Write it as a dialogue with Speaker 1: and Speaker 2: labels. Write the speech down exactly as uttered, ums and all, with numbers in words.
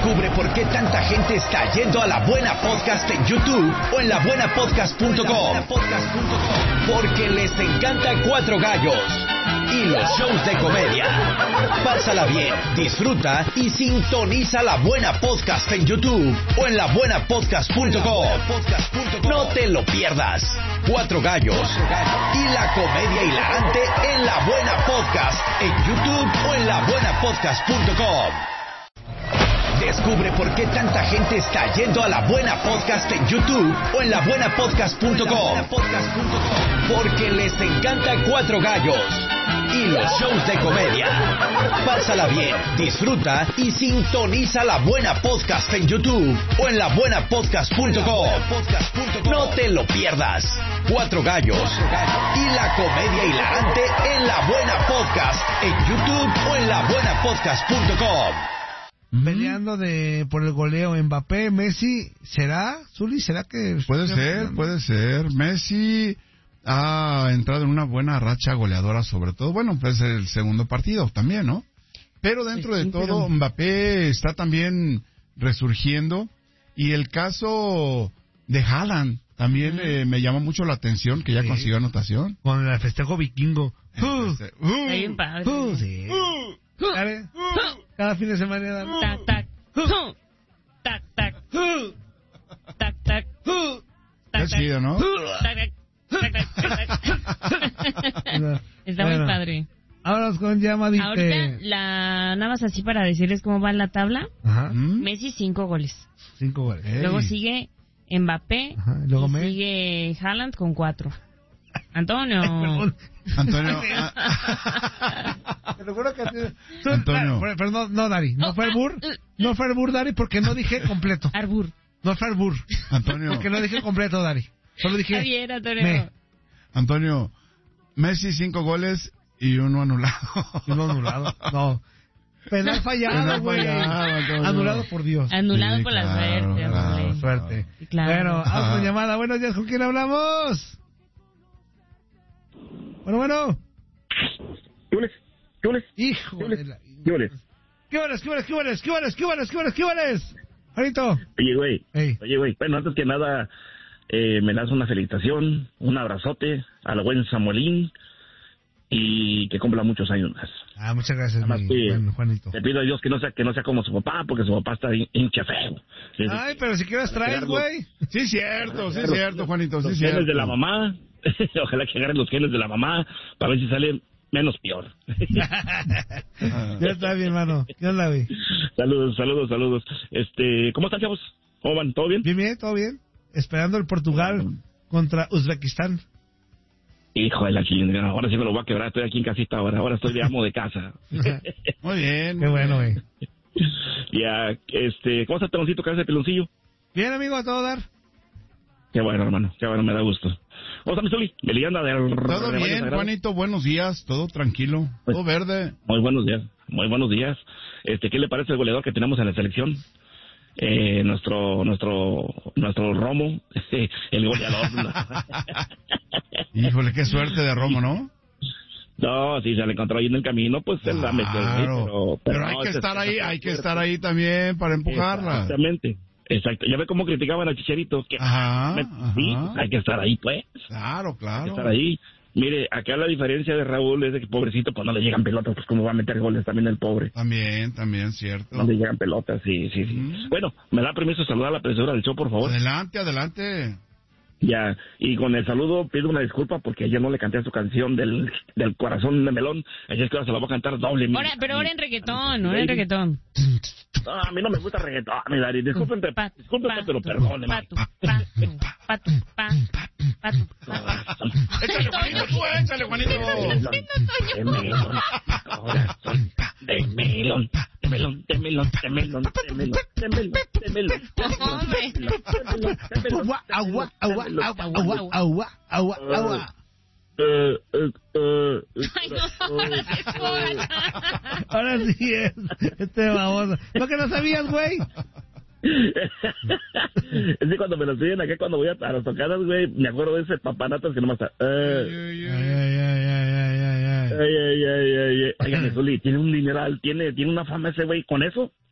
Speaker 1: Descubre por qué tanta gente está yendo a La Buena Podcast en YouTube o en la buena podcast punto com. Porque les encanta Cuatro Gallos y los shows de comedia. Pásala bien, disfruta y sintoniza La Buena Podcast en YouTube o en la buena podcast punto com. No te lo pierdas. Cuatro Gallos y la comedia hilarante en La Buena Podcast en YouTube o en la buena podcast punto com. Descubre por qué tanta gente está yendo a La Buena Podcast en YouTube o en la buena podcast punto com. Porque les encanta Cuatro Gallos y los shows de comedia. Pásala bien, disfruta y sintoniza La Buena Podcast en YouTube o en la buena podcast punto com. No te lo pierdas. Cuatro Gallos y la comedia hilarante en La Buena Podcast en YouTube o en la buena podcast punto com.
Speaker 2: Peleando de por el goleo Mbappé, Messi, ¿será? Zuli, ¿será que...?
Speaker 3: Puede ser, puede ser. Messi ha entrado en una buena racha goleadora, sobre todo. Bueno, pues el segundo partido también, ¿no? Pero dentro
Speaker 4: sí,
Speaker 3: de todo,
Speaker 4: pero...
Speaker 3: Mbappé está también resurgiendo. Y el caso de Haaland también mm. eh, me llama mucho la atención, que ya sí. consiguió anotación.
Speaker 2: Con el festejo vikingo.
Speaker 3: Uh, uh,
Speaker 4: Está bien padre.
Speaker 2: Uh, sí. Uh, ¿Sabe? Uh, Cada fin de semana dan...
Speaker 4: Tac, tac. Uh, tac, tac. Uh, tac, tac. Uh,
Speaker 3: tac, tac. Chido, ¿no?
Speaker 4: Tac, tac, tac, tac, tac. Está
Speaker 2: bueno,
Speaker 4: muy padre.
Speaker 2: Ahora con llamadita.
Speaker 4: Ahorita, la, nada más así para decirles cómo va la tabla.
Speaker 2: Ajá.
Speaker 4: Messi, cinco goles.
Speaker 2: Cinco goles. Hey.
Speaker 4: Luego sigue Mbappé.
Speaker 2: Ajá. Luego
Speaker 4: y
Speaker 2: me...
Speaker 4: sigue Haaland con cuatro. Antonio.
Speaker 3: Antonio.
Speaker 2: Te lo juro que...
Speaker 3: Antonio.
Speaker 2: Perdón, no, Dari. No fue el Bur. No fue el Bur, Dari, porque no dije completo.
Speaker 4: Arbur.
Speaker 2: No fue el Bur.
Speaker 3: Antonio.
Speaker 2: Porque no dije completo, Dari. Solo dije...
Speaker 4: Está bien, Antonio.
Speaker 2: Me.
Speaker 3: Antonio, Messi cinco goles y uno anulado.
Speaker 2: Y uno anulado. No. Penal fallado, güey. Anulado por Dios.
Speaker 4: Anulado
Speaker 3: sí,
Speaker 4: por
Speaker 3: claro,
Speaker 4: la suerte,
Speaker 3: claro,
Speaker 4: hombre.
Speaker 2: Suerte.
Speaker 4: Claro.
Speaker 2: Bueno, vamos con llamada. Buenos días, ¿con quién hablamos? Bueno, bueno.
Speaker 5: ¿Qué hueles? ¿Qué hueles?
Speaker 2: Hijo
Speaker 5: ¿Qué hueles?
Speaker 2: de la...
Speaker 5: ¿Qué hueles?
Speaker 2: ¿Qué hueles? ¿Qué hueles? ¿Qué hueles? ¿Qué hueles? ¿Qué hueles? ¿Qué hueles? ¿Qué hueles? Juanito.
Speaker 5: Oye, güey.
Speaker 2: Hey.
Speaker 5: Oye, güey. Bueno, antes que nada, eh, me das una felicitación, un abrazote al buen Samuelín y que cumpla muchos años más.
Speaker 2: Ah, muchas gracias,
Speaker 5: Además,
Speaker 2: mi
Speaker 5: que
Speaker 2: buen Juanito.
Speaker 5: Te pido a Dios que no sea que no sea como su papá, porque su papá está hincha feo.
Speaker 2: Ay, pero si quieres traer, güey.
Speaker 3: Sí, cierto, sí, cierto, Juanito, sí,
Speaker 5: los
Speaker 3: cierto.
Speaker 5: genes de la mamá. Ojalá que agarren los genes de la mamá para ver si sale menos peor.
Speaker 2: Ya está bien, hermano. Ya la vi.
Speaker 5: Saludos, saludos, saludos. Este, ¿cómo están, chavos? ¿Cómo van? ¿Todo bien?
Speaker 2: Bien, bien, todo bien. Esperando el Portugal contra Uzbekistán.
Speaker 5: Hijo de la chingada, ahora sí me lo voy a quebrar. Estoy aquí en casita ahora. Ahora estoy de amo de casa.
Speaker 3: Muy bien.
Speaker 2: Qué bueno, güey.
Speaker 5: Ya, este, ¿cómo está Peloncito, cabeza de peloncillo?
Speaker 2: Bien, amigo, a todo dar.
Speaker 5: Qué bueno, hermano, qué bueno, me da gusto. ¿Cómo está mi Zuli? De leyenda del...
Speaker 3: Todo bien, Juanito, buenos días, todo tranquilo,
Speaker 5: pues,
Speaker 3: todo verde.
Speaker 5: Muy buenos días, muy buenos días. Este, ¿qué le parece el goleador que tenemos en la selección? Eh, nuestro, nuestro, nuestro Romo, el goleador.
Speaker 3: Híjole, qué suerte de Romo, ¿no?
Speaker 5: No, si se le encontró ahí en el camino, pues se la metió.
Speaker 3: Claro.
Speaker 5: Pero, pero,
Speaker 3: pero
Speaker 5: no,
Speaker 3: hay que
Speaker 5: ese,
Speaker 3: estar ahí,
Speaker 5: ese,
Speaker 3: hay que
Speaker 5: ese,
Speaker 3: estar ahí también para empujarla.
Speaker 5: Exactamente. Exacto, ya ve cómo criticaban a Chicharito. Que,
Speaker 3: ajá,
Speaker 5: me,
Speaker 3: ajá.
Speaker 5: Sí, hay que estar ahí, pues.
Speaker 3: Claro, claro.
Speaker 5: Hay que estar ahí. Mire, acá la diferencia de Raúl es de que pobrecito, pues no le llegan pelotas, pues cómo va a meter goles también el pobre.
Speaker 3: También, también, cierto.
Speaker 5: No le llegan pelotas, sí, sí, sí. Mm. Bueno, ¿me da permiso saludar a la profesora del show, por favor?
Speaker 3: Adelante, adelante.
Speaker 5: Ya, y con el saludo pido una disculpa porque ayer no le canté su canción del, del corazón de melón, así es que ahora se la voy a cantar doble.
Speaker 4: Ahora, pero ahora en reggaetón, ahora en reggaetón.
Speaker 5: No, a mí no me gusta reggaetón, mi Dari, discúlpenme, discúlpenme, pero perdónenme.
Speaker 4: Patu, patu, patu, patu, patu, patu.
Speaker 3: Échale, Juanito, tú, échale, Juanito.
Speaker 5: De melón, corazón de melón, de melón, de melón, de melón, de melón, de melón, de melón, de melón.
Speaker 2: Agua, agua, agua, agua, agua, agua, agua.
Speaker 5: Eh, eh, eh,
Speaker 4: Ay, no, ahora sí es hora.
Speaker 2: Ahora sí es. Este baboso. ¿No que no sabías, güey?
Speaker 5: Es que cuando me lo piden acá, cuando voy a, a las tocadas, güey, me acuerdo de ese papanatas que nomás está. Eh.
Speaker 2: Ay, ay, ay, ay, ay, ay, ay.
Speaker 5: Ay, ay, ay, ay, ay. Oigan, Zuli, tiene un dineral, tiene, tiene una fama ese güey con eso.